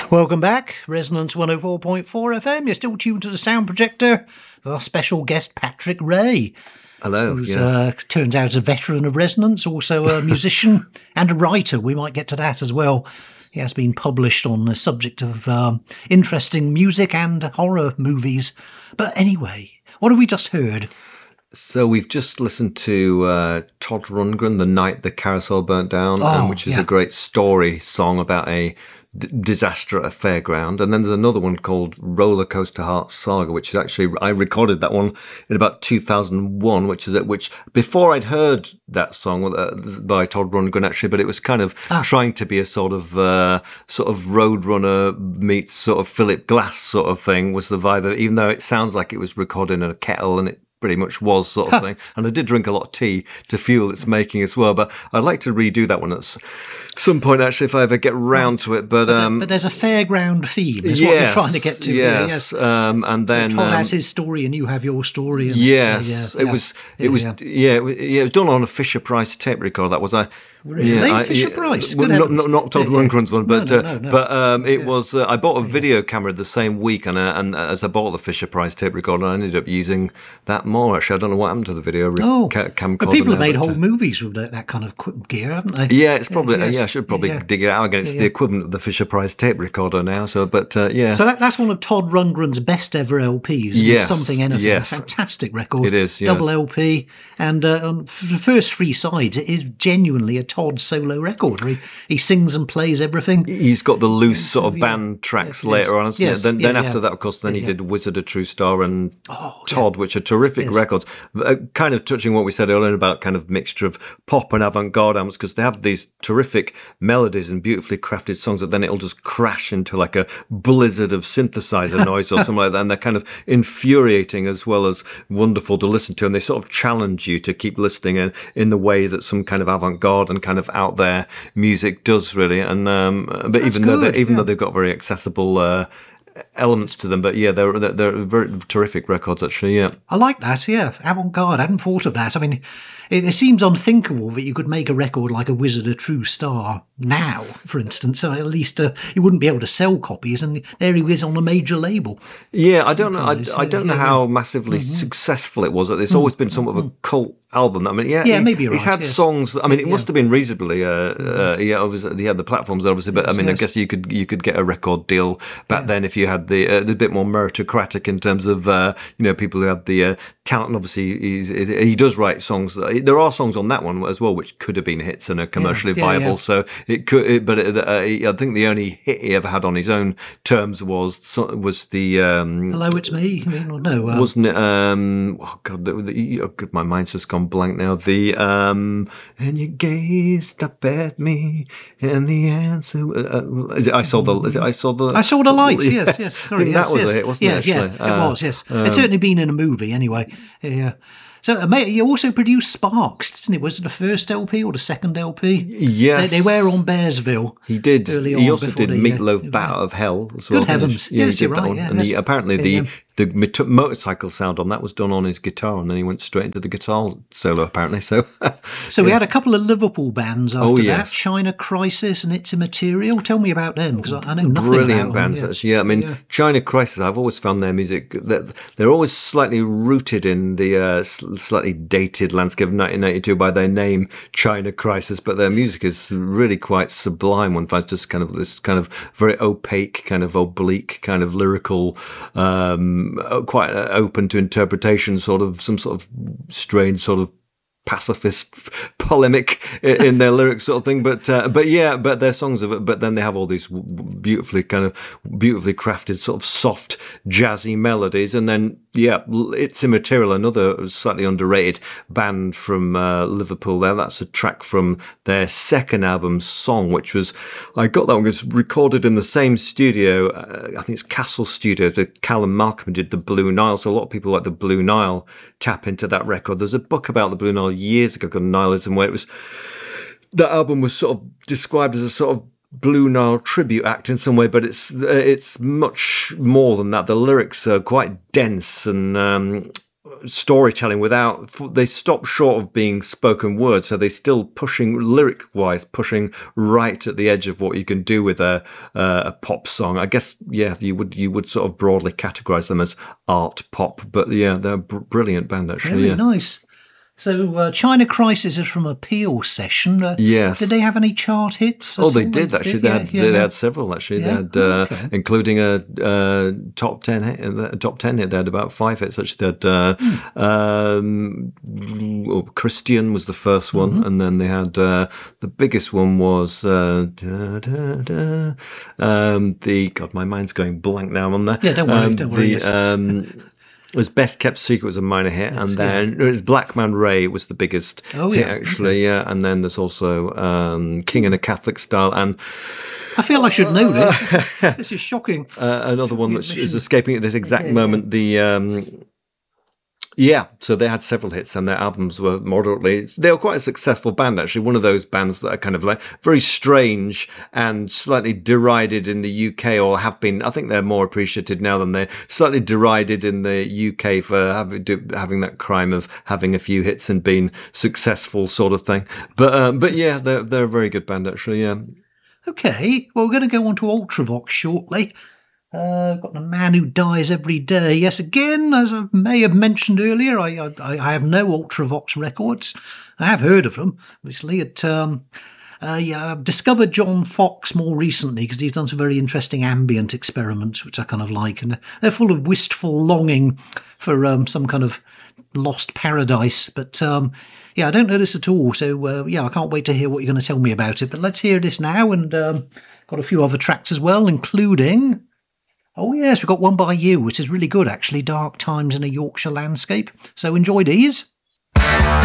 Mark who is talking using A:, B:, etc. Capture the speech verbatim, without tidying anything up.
A: Welcome back, Resonance one oh four point four F M. You're still tuned to the sound projector with our special guest Patrick Ray.
B: Hello,
A: who's,
B: yes.
A: uh, turns out a veteran of Resonance, also a musician and a writer. We might get to that as well. He has been published on the subject of um, interesting music and horror movies. But anyway, what have we just heard?
B: So we've just listened to uh, Todd Rundgren, The Night the Carousel Burnt Down,
A: Oh,
B: um, which is
A: yeah.
B: a great story song about a d- disaster at a fairground. And then there's another one called Roller Coaster Heart Saga, which is actually, I recorded that one in about two thousand one, which is which before I'd heard that song uh, by Todd Rundgren actually, but it was kind of
A: Ah.
B: trying to be a sort of uh, sort of Roadrunner meets sort of Philip Glass sort of thing was the vibe of it, even though it sounds like it was recorded in a kettle and it pretty much was sort of thing. And I did drink a lot of tea to fuel its making as well. But I'd like to redo that one at s- some point, actually, if I ever get round to it. But,
A: But,
B: um,
A: but there's a fairground theme, is what you're
B: yes,
A: trying to get to here.
B: yes. Um, and then
A: so Todd
B: um,
A: has his story and you have your story. And
B: yes,
A: it's, uh, yeah,
B: it
A: yeah.
B: was.
A: Yeah,
B: It was.
A: yeah.
B: Yeah, it was, yeah, it was done on a Fisher Price tape recorder. That was I.
A: Really?
B: I-
A: Fisher
B: yeah,
A: Price?
B: well,
A: Good
B: not,
A: heavens.
B: not, not Todd
A: Yeah, yeah.
B: Rundgren's one,
A: No,
B: but
A: no,
B: uh,
A: no, no.
B: but um, it
A: Yes.
B: was. Uh, I bought a video camera the same week, and uh, and as I bought the Fisher Price tape recorder, I ended up using that more. Actually, I don't know what happened to the video re-
A: Oh,
B: ca- camcorder.
A: but people have
B: now,
A: made
B: but,
A: whole
B: uh,
A: movies with that, that kind of equip- gear, haven't they?
B: Yeah, it's probably. Uh,
A: yes.
B: yeah, I should probably
A: Yeah.
B: dig it out again. It's
A: Yeah,
B: the
A: yeah.
B: equivalent of the Fisher Price tape recorder now. So, but uh, yeah.
A: So that, that's one of Todd Rundgren's best ever L Ps. isn't it?
B: Yes,
A: Something Anything.
B: yes.
A: Fantastic record.
B: It is, yes.
A: Double L P. And uh, on f- the first three sides, it is genuinely a Todd solo record. Where he, he sings and plays everything.
B: He's got the loose sort of
A: yeah.
B: band tracks
A: Yes,
B: later
A: yes.
B: on, hasn't
A: Yes,
B: it? Then,
A: yeah,
B: then
A: yeah.
B: after that, of course, then he
A: Yeah.
B: did Wizard of True Star and
A: Oh, yeah.
B: Todd, which are terrific
A: Yes.
B: records. Uh, kind of touching what we said earlier about kind of mixture of pop and avant-garde albums, because they have these terrific melodies and beautifully crafted songs that then it'll just crash into like a blizzard of synthesizer noise or something like that. And they're kind of infuriating as well as wonderful to listen to. And they sort of challenge you to keep listening in, in the way that some kind of avant-garde and kind of out there music does, really. And um, but
A: That's
B: even though
A: good,
B: they, even
A: yeah.
B: though they've got very accessible uh, elements to them, but yeah, they're, they're they're very terrific records actually. Yeah.
A: I like that, yeah. Avant-garde. I hadn't thought of that. I mean, it, it seems unthinkable that you could make a record like a Wizard of True Star now, for instance. So at least uh, you wouldn't be able to sell copies, and there he is on a major label.
B: Yeah, I don't know. I,
A: Yes,
B: I don't know
A: yeah,
B: how massively successful it was. It's always been somewhat of a cult album. I mean, yeah,
A: Yeah,
B: he-
A: maybe you're
B: he's
A: right,
B: had
A: yes.
B: songs. I mean, it
A: Yeah.
B: must have been reasonably. Uh, uh, yeah, obviously, he had the platforms, obviously, but I
A: Yes,
B: mean,
A: yes.
B: I guess you could you could get a record deal back then if you had the uh, the bit more meritocratic in terms of uh, you know people who had the uh, talent. And obviously, he's, he does write songs. There are songs on that one as well which could have been hits and are commercially
A: yeah,
B: viable.
A: yeah.
B: So it could, it, but it, uh, I think the only hit he ever had on his own terms was was the. Um,
A: Hello, it's me. I mean, or no. Uh,
B: Wasn't it? Um, oh God, the, the, oh God, my mind's just gone blank now. The um, and you gazed up at me, and the answer uh, is it? I saw the. Is it? I saw the.
A: I saw the lights. Yes, yes. Sorry,
B: I think
A: yes,
B: that was
A: yes.
B: a hit, wasn't
A: yeah,
B: it?
A: Yeah,
B: Actually,
A: it
B: Uh,
A: was. Yes, it's certainly been in a movie anyway. Yeah. So, uh, mate, you also produced Sparks, didn't it? Was it the first L P or the second L P?
B: Yes,
A: They, they were on Bearsville.
B: He did.
A: early
B: He
A: on
B: also
A: before
B: did
A: they, uh,
B: Meatloaf
A: yeah.
B: Bat Out of Hell as well.
A: Good
B: didn't he?
A: heavens.
B: Yeah,
A: Yes,
B: he did
A: you're
B: that
A: right,
B: one.
A: yeah,
B: and he,
A: yes.
B: apparently the
A: Yeah.
B: the mot- motorcycle sound on that was done on his guitar, and then he went straight into the guitar solo. Apparently, so.
A: So we had a couple of Liverpool bands after
B: Oh,
A: that,
B: yes.
A: China Crisis and It's Immaterial. Tell me about them, because I, I know nothing
B: Brilliant
A: about
B: bands,
A: them.
B: actually. Yeah, I mean,
A: Yeah.
B: China Crisis. I've always found their music that they're always slightly rooted in the uh, sl- slightly dated landscape of nineteen ninety-two by their name, China Crisis. But their music is really quite sublime. One finds just kind of this kind of very opaque, kind of oblique, kind of lyrical, um, uh, quite uh, open to interpretation. Sort of some sort of strange sort of pacifist polemic i- in their lyrics sort of thing, but uh, but yeah, but their songs of it, but then they have all these w- beautifully kind of beautifully crafted sort of soft jazzy melodies, and then yeah, L- It's Immaterial, another slightly underrated band from uh, Liverpool there. That's a track from their second album, Song, which was, I got that one, it was recorded in the same studio, uh, I think it's Castle Studios, that Callum Malcolm did the Blue Nile, so a lot of people like the Blue Nile tap into that record. There's a book about the Blue Nile years ago called Nihilism, where it was, that album was sort of described as a sort of Blue Nile tribute act in some way, but it's uh, it's much more than that. The lyrics are quite dense and um, storytelling without, they stop short of being spoken word, so they're still pushing lyric wise, pushing right at the edge of what you can do with a uh, a pop song. I guess, yeah, you would you would sort of broadly categorize them as art pop, but yeah, they're a br- brilliant band actually.
A: Very
B: yeah.
A: nice. So uh, China Crisis is from a Peel session. Uh,
B: yes.
A: Did they have any chart hits?
B: Oh, they did actually. They,
A: yeah,
B: had,
A: yeah,
B: they
A: yeah.
B: had several actually.
A: Yeah?
B: They had,
A: Oh,
B: uh,
A: okay.
B: including a uh, top ten hit. A top ten hit. They had about five hits actually. They had uh,
A: Hmm.
B: um, oh, Christian was the first one,
A: Mm-hmm.
B: and then they had uh, the biggest one was uh, da, da, da, um, the God. My mind's going blank now. I'm on there.
A: Yeah, don't worry,
B: Um,
A: don't worry,
B: The,
A: yes.
B: um, it was Best Kept Secret was a minor hit, and then it was Black Man Ray was the biggest
A: Oh,
B: hit
A: yeah,
B: actually. Yeah, and then there's also um, King in a Catholic Style, and
A: I feel I should know this. This is shocking.
B: uh, another one
A: The
B: that is
A: admission.
B: escaping at this exact
A: Yeah,
B: moment. The um, yeah, so they had several hits, and their albums were moderately. They were quite a successful band, actually. One of those bands that are kind of like very strange and slightly derided in the U K, or have been. I think they're more appreciated now than they're slightly derided in the U K for having do, having that crime of having a few hits and being successful, sort of thing. But um, but yeah, they're they're a very good band, actually. Yeah.
A: Okay, well, we're going to go on to Ultravox shortly. Uh, got The Man Who Dies Every Day. Yes, again, as I may have mentioned earlier, I I, I have no Ultravox records. I have heard of them, obviously. It, um, uh, yeah, I've discovered John Fox more recently because he's done some very interesting ambient experiments, which I kind of like, and they're full of wistful longing for um, some kind of lost paradise. But um, yeah, I don't know this at all, so uh, yeah, I can't wait to hear what you're going to tell me about it. But let's hear this now, and um, got a few other tracks as well, including... Oh yes, we've got one by you, which is really good actually, Dark Times in a Yorkshire Landscape. So enjoy these.